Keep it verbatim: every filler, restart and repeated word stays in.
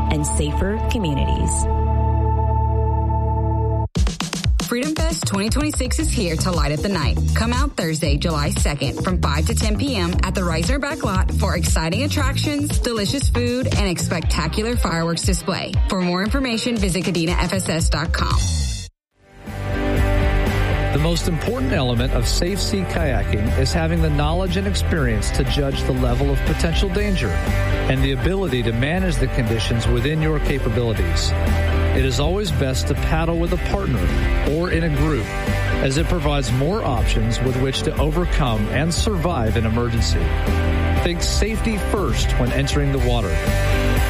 and safer communities. Freedom Fest twenty twenty-six is here to light up the night. Come out Thursday, July second from five to ten p.m. at the Reisner Back Lot for exciting attractions, delicious food, and a spectacular fireworks display. For more information, visit Kadena F S S dot com. The most important element of safe sea kayaking is having the knowledge and experience to judge the level of potential danger and the ability to manage the conditions within your capabilities. It is always best to paddle with a partner or in a group, as it provides more options with which to overcome and survive an emergency. Think safety first when entering the water.